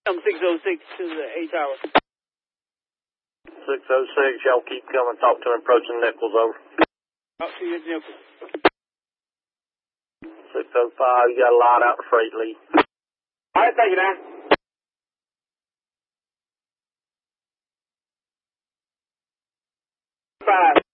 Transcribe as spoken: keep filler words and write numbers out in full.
I'm six oh six to the A tower. six oh six, y'all keep coming. Talk to him approaching Nichols, over. Talk to you at Nichols. six oh five, you got a line out to Freight Lee. All right, thank you, Dan. Five.